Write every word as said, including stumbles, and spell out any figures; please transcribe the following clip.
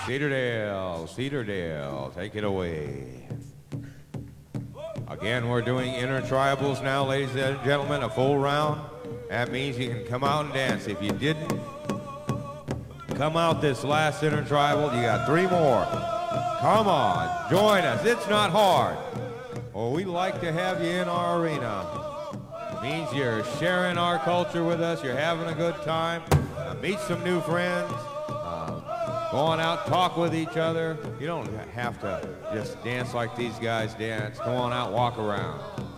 Cedardale, Cedardale, take it away. Again, we're doing intertribals now, ladies and gentlemen, a full round. That means you can come out and dance. If you didn't come out this last intertribal, you got three more. Come on, join us. It's not hard. Well, we like to have you in our arena. It means you're sharing our culture with us. You're having a good time. Uh, meet some new friends. Uh, go on out, talk with each other. You don't have to just dance like these guys dance. Go on out, walk around.